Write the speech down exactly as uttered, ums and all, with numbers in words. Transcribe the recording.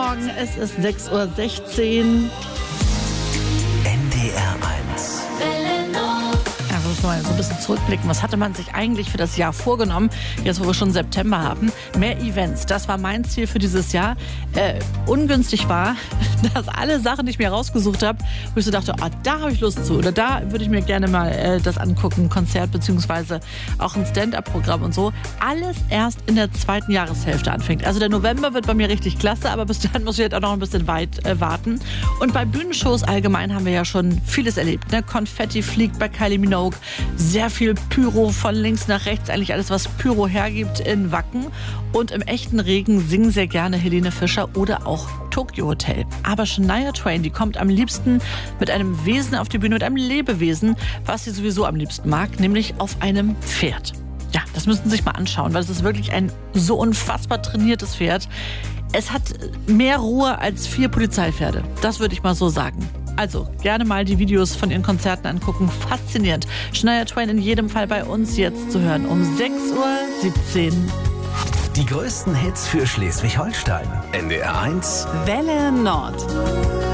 Morgen, es ist sechs Uhr sechzehn. N D R eins. Also muss man mal so ein bisschen zurückblicken. Was hatte man sich eigentlich für das Jahr vorgenommen? Jetzt, wo wir schon September haben. Mehr Events, das war mein Ziel für dieses Jahr. Äh, ungünstig war, dass alle Sachen, die ich mir rausgesucht habe, wo ich so dachte, ah, da habe ich Lust zu. Oder da würde ich mir gerne mal äh, das angucken, ein Konzert beziehungsweise auch ein Stand-up-Programm und so. Alles erst in der zweiten Jahreshälfte anfängt. Also der November wird bei mir richtig klasse, aber bis dahin muss ich jetzt auch noch ein bisschen weit äh, warten. Und bei Bühnenshows allgemein haben wir ja schon vieles erlebt. Ne? Konfetti fliegt bei Kylie Minogue, sehr viel Pyro von links nach rechts, eigentlich alles, was Pyro hergibt in Wacken. Und im echten Regen singen sehr gerne Helene Fischer oder auch Tokyo Hotel. Aber Shania Twain, die kommt am liebsten mit einem Wesen auf die Bühne, mit einem Lebewesen, was sie sowieso am liebsten mag, nämlich auf einem Pferd. Ja, das müssen Sie sich mal anschauen, weil es ist wirklich ein so unfassbar trainiertes Pferd. Es hat mehr Ruhe als vier Polizeipferde. Das würde ich mal so sagen. Also, gerne mal die Videos von ihren Konzerten angucken. Faszinierend. Shania Twain in jedem Fall bei uns jetzt zu hören um sechs Uhr siebzehn. Die größten Hits für Schleswig-Holstein. N D R eins. Welle Nord.